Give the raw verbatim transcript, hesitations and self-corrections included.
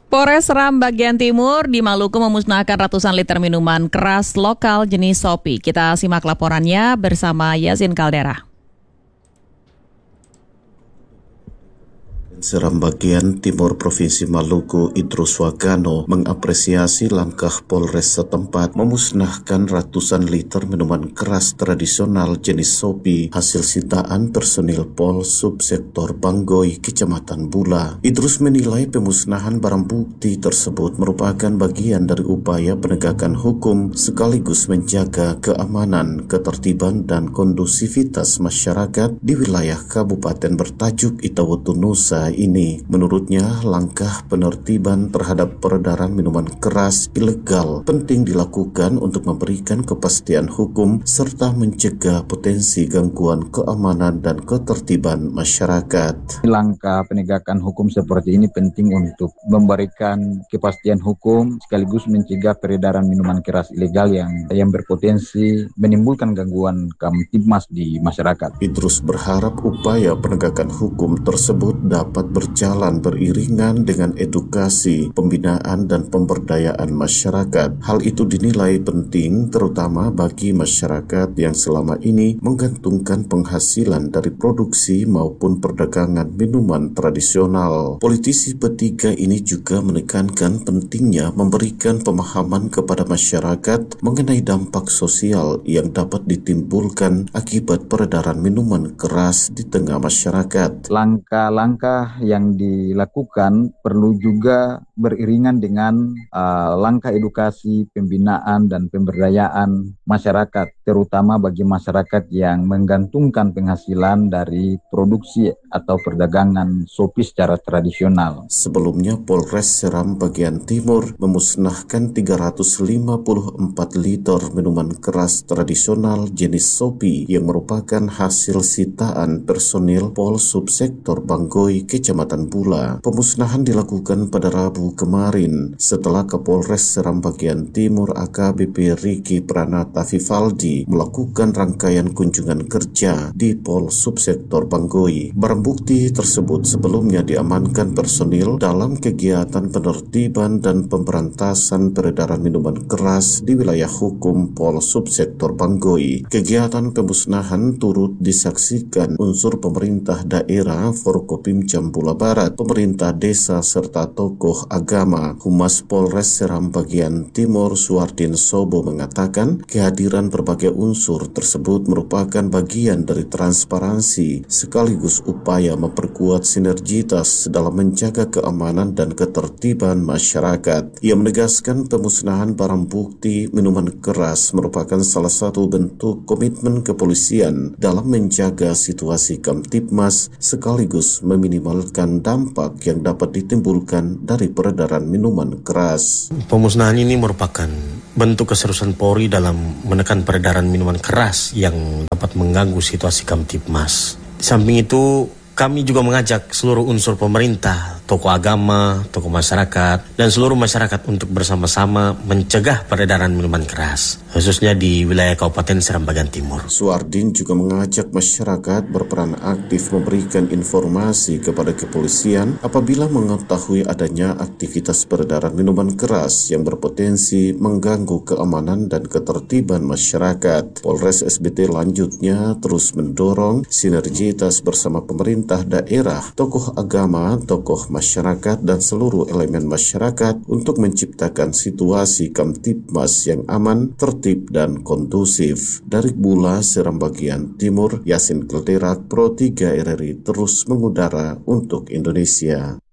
Polres Seram bagian timur di Maluku memusnahkan ratusan liter minuman keras lokal jenis Sopi. Kita simak laporannya bersama Yasin Kaldera. Seram bagian timur Provinsi Maluku, Idrus Wagano, mengapresiasi langkah Polres setempat memusnahkan ratusan liter minuman keras tradisional jenis Sopi hasil sitaan personil Pol Subsektor Banggoy, Kecamatan Bula. Idrus menilai pemusnahan barang bukti tersebut merupakan bagian dari upaya penegakan hukum sekaligus menjaga keamanan, ketertiban, dan kondusivitas masyarakat di wilayah Kabupaten bertajuk Itawotu Nusa ini. Menurutnya, langkah penertiban terhadap peredaran minuman keras ilegal penting dilakukan untuk memberikan kepastian hukum serta mencegah potensi gangguan keamanan dan ketertiban masyarakat. Langkah penegakan hukum seperti ini penting untuk memberikan kepastian hukum sekaligus mencegah peredaran minuman keras ilegal yang yang berpotensi menimbulkan gangguan kamtibmas di masyarakat. Idrus berharap upaya penegakan hukum tersebut dapat berjalan beriringan dengan edukasi, pembinaan, dan pemberdayaan masyarakat. Hal itu dinilai penting terutama bagi masyarakat yang selama ini menggantungkan penghasilan dari produksi maupun perdagangan minuman tradisional. Politisi bertiga ini juga menekankan pentingnya memberikan pemahaman kepada masyarakat mengenai dampak sosial yang dapat ditimbulkan akibat peredaran minuman keras di tengah masyarakat. Langkah-langkah yang dilakukan perlu juga beriringan dengan uh, langkah edukasi, pembinaan, dan pemberdayaan masyarakat, terutama bagi masyarakat yang menggantungkan penghasilan dari produksi atau perdagangan Sopi secara tradisional. Sebelumnya, Polres Seram bagian timur memusnahkan tiga ratus lima puluh empat liter minuman keras tradisional jenis Sopi yang merupakan hasil sitaan personil Pol Subsektor Banggoy, Kecamatan Bula. Pemusnahan dilakukan pada Rabu kemarin setelah Kapolres Seram bagian timur A K B P Riki Pranata Vivaldi melakukan rangkaian kunjungan kerja di Pol Subsektor Banggoy. Barang bukti tersebut sebelumnya diamankan personil dalam kegiatan penertiban dan pemberantasan peredaran minuman keras di wilayah hukum Pol Subsektor Banggoy. Kegiatan pemusnahan turut disaksikan unsur pemerintah daerah, Forkopimcam Bula Barat, pemerintah desa, serta tokoh agama. Humas Polres Seram bagian timur Suardin Sobo mengatakan kehadiran berbagai unsur tersebut merupakan bagian dari transparansi sekaligus upaya memperkuat sinergitas dalam menjaga keamanan dan ketertiban masyarakat. Ia menegaskan pemusnahan barang bukti minuman keras merupakan salah satu bentuk komitmen kepolisian dalam menjaga situasi kamtibmas sekaligus meminimalkan dampak yang dapat ditimbulkan dari peredaran minuman keras. Pemusnahan ini merupakan bentuk keseriusan Polri dalam menekan peredaran minuman keras yang dapat mengganggu situasi kamtibmas. Di samping itu, kami juga mengajak seluruh unsur pemerintah, tokoh agama, tokoh masyarakat, dan seluruh masyarakat untuk bersama-sama mencegah peredaran minuman keras, khususnya di wilayah Kabupaten Seram bagian timur. Suardin juga mengajak masyarakat berperan aktif memberikan informasi kepada kepolisian apabila mengetahui adanya aktivitas peredaran minuman keras yang berpotensi mengganggu keamanan dan ketertiban masyarakat. Polres S B T lanjutnya terus mendorong sinergitas bersama pemerintah daerah, tokoh agama, tokoh masyarakat, dan seluruh elemen masyarakat untuk menciptakan situasi kamtibmas yang aman, tertib, dan kondusif. Dari Bula, Seram bagian timur, Yasin Kaldera, Pro tiga R R I terus mengudara untuk Indonesia.